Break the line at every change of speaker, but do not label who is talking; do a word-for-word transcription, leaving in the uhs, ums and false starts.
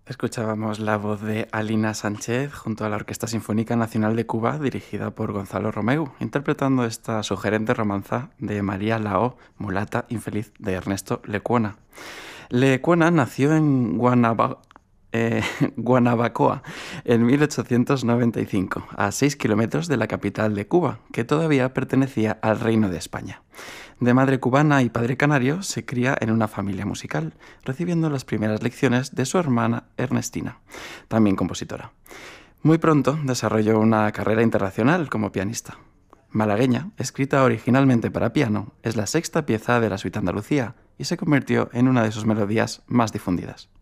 Escuchábamos la voz de Alina Sánchez junto a la Orquesta Sinfónica Nacional de Cuba, dirigida por Gonzalo Romeu, interpretando esta sugerente romanza de María Lao, mulata infeliz de Ernesto Lecuona. Lecuona nació en Guanaba, eh, Guanabacoa en mil ochocientos noventa y cinco, a seis kilómetros de la capital de Cuba, que todavía pertenecía al Reino de España. De madre cubana y padre canario, se cría en una familia musical, recibiendo las primeras lecciones de su hermana Ernestina, también compositora. Muy pronto desarrolló una carrera internacional como pianista. Malagueña, escrita originalmente para piano, es la sexta pieza de la Suite Andalucía y se convirtió en una de sus melodías más difundidas.